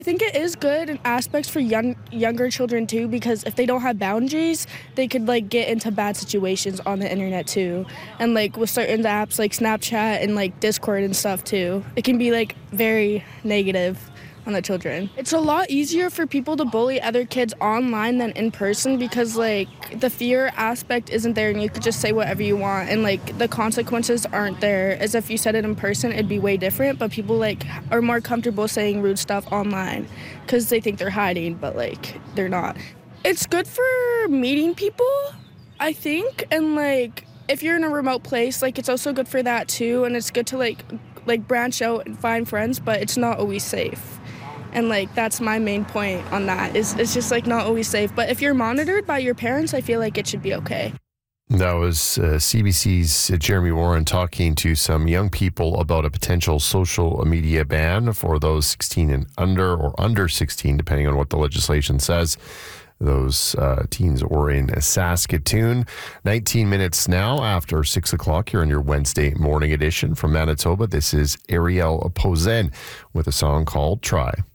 I think it is good in aspects for younger children too, because if they don't have boundaries, they could like get into bad situations on the internet too. And like with certain apps like Snapchat and like Discord and stuff too, it can be like very negative on the children. It's a lot easier for people to bully other kids online than in person because like the fear aspect isn't there and you could just say whatever you want and like the consequences aren't there. As if you said it in person, it'd be way different, but people like are more comfortable saying rude stuff online because they think they're hiding, but like they're not. It's good for meeting people, I think, and like if you're in a remote place, like it's also good for that too, and it's good to like branch out and find friends, but it's not always safe. And like that's my main point on that is it's just like not always safe. But if you're monitored by your parents, I feel like it should be okay. That was CBC's Jeremy Warren talking to some young people about a potential social media ban for those 16 and under or under 16, depending on what the legislation says. Those teens were in Saskatoon. 19 minutes now after 6 o'clock here on your Wednesday morning edition from Manitoba. This is Ariel Posen with a song called Try.